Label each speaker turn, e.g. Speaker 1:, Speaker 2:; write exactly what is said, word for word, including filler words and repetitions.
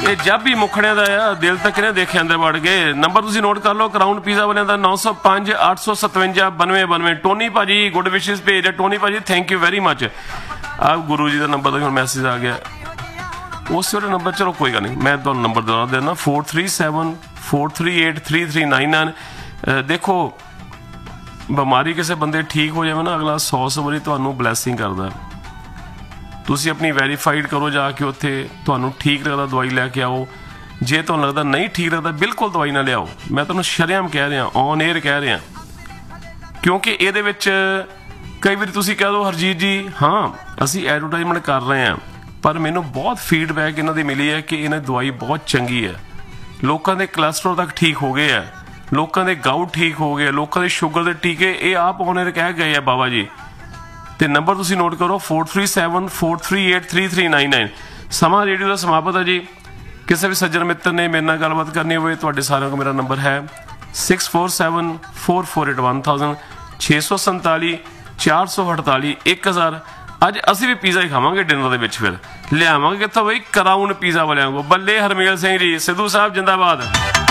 Speaker 1: ਇਹ ਜੱਬ ਵੀ ਮੁਖੜਿਆਂ ਦਾ ਆ, ਦਿਲ ਤੱਕ ਨੇ ਦੇਖੇ ਅੰਦਰ ਵੜ ਗਏ। ਨੰਬਰ ਤੁਸੀਂ ਨੋਟ ਕਰ ਲਓ ਕਰਾਊਨ ਪੀਜ਼ਾ ਵਾਲਿਆਂ ਦਾ ਨੌ ਸੌ ਪੰਜ ਅੱਠ ਸੌ ਸਤਵੰਜਾ ਬਾਨਵੇਂ ਬਾਨਵੇਂ। ਟੋਨੀ ਭਾਜੀ ਗੁੱਡ ਵਿਸ਼ੇਸ ਭੇਜ ਰਿਹਾ। ਟੋਨੀ ਭਾਜੀ ਥੈਂਕ ਯੂ ਵੈਰੀ ਮਚ। ਆ ਗੁਰੂ ਜੀ ਦਾ ਨੰਬਰ ਦਾ ਹੁਣ ਮੈਸੇਜ ਆ ਗਿਆ, ਉਸ ਵੇਲੇ ਨੰਬਰ ਚਲੋ ਕੋਈ ਗੱਲ ਨਹੀਂ, ਮੈਂ ਤੁਹਾਨੂੰ ਨੰਬਰ ਦੁਬਾਰਾ ਦੇਣਾ four three seven four three eight three three nine nine. ਦੇਖੋ ਬਿਮਾਰੀ ਕਿਸੇ ਬੰਦੇ ਠੀਕ ਹੋ ਜਾਵੇ ਨਾ, ਅਗਲਾ ਸੌ ਸੌ ਵਾਰੀ ਤੁਹਾਨੂੰ ਬਲੈਸਿੰਗ ਕਰਦਾ। ਤੁਸੀਂ ਆਪਣੀ ਵੈਰੀਫਾਈਡ ਕਰੋ ਜਾ ਕੇ ਉੱਥੇ, ਤੁਹਾਨੂੰ ਠੀਕ ਲੱਗਦਾ ਦਵਾਈ ਲੈ ਕੇ ਆਓ। ਜੇ ਤੁਹਾਨੂੰ ਲੱਗਦਾ ਨਹੀਂ ਠੀਕ ਲੱਗਦਾ ਬਿਲਕੁਲ ਦਵਾਈ ਨਾ ਲਿਆਓ। ਮੈਂ ਤੁਹਾਨੂੰ ਸ਼ਰੇਆਮ ਕਹਿ ਰਿਹਾ, ਔਨ ਏਅਰ ਕਹਿ ਰਿਹਾ, ਕਿਉਂਕਿ ਇਹਦੇ ਵਿੱਚ ਕਈ ਵਾਰੀ ਤੁਸੀਂ ਕਹਿ ਦਿਓ ਹਰਜੀਤ ਜੀ ਹਾਂ ਅਸੀਂ ਐਡਵਰਟਾਈਜ਼ਮੈਂਟ ਕਰ ਰਹੇ ਹਾਂ, ਪਰ ਮੈਨੂੰ ਬਹੁਤ ਫੀਡਬੈਕ ਇਹਨਾਂ ਦੀ ਮਿਲੀ ਹੈ ਕਿ ਇਹਨਾਂ ਦੀ ਦਵਾਈ ਬਹੁਤ ਚੰਗੀ ਹੈ। ਲੋਕਾਂ ਦੇ ਕੋਲੈਸਟਰੋਲ ਤੱਕ ਠੀਕ ਹੋ ਗਏ ਆ, ਲੋਕਾਂ ਦੇ ਗਾਊਟ ਠੀਕ ਹੋ ਗਏ, ਲੋਕਾਂ ਦੇ ਸ਼ੂਗਰ ਦੇ ਟੀਕੇ ਇਹ ਆਪ ਔਨ ਏਅਰ ਕਹਿ ਗਏ ਆ ਬਾਬਾ ਜੀ। ਤੇ ਨੰਬਰ ਤੁਸੀਂ ਨੋਟ ਕਰੋ four three seven four three eight three three nine nine. ਸਮਾਂ ਰੇਡੀਓ ਦਾ ਸਮਾਪਤ ਹੈ ਜੀ। ਕਿਸੇ ਵੀ ਸੱਜਣ ਮਿੱਤਰ ਨੇ ਮੇਰੇ ਨਾਲ ਗੱਲਬਾਤ ਕਰਨੀ ਹੋਵੇ, ਤੁਹਾਡੇ ਸਾਰਿਆਂ ਕੋਲ ਮੇਰਾ ਨੰਬਰ ਹੈ six four seven four four eight one thousand ਛੇ ਸੌ ਸੰਤਾਲੀ ਚਾਰ ਸੌ ਅਠਤਾਲੀ ਇੱਕ ਹਜ਼ਾਰ। ਅੱਜ ਅਸੀਂ ਵੀ ਪੀਜ਼ਾ ਹੀ ਖਾਵਾਂਗੇ ਡਿਨਰ ਦੇ ਵਿੱਚ, ਫਿਰ ਲਿਆਵਾਂਗੇ ਕਿੱਥੋਂ ਬਈ ਕਰਾਊਨ ਪੀਜ਼ਾ ਵਾਲਿਆਂ ਕੋਲ। ਬੱਲੇ ਹਰਮੇਲ ਸਿੰਘ ਜੀ, ਸਿੱਧੂ ਸਾਹਿਬ ਜਿੰਦਾਬਾਦ।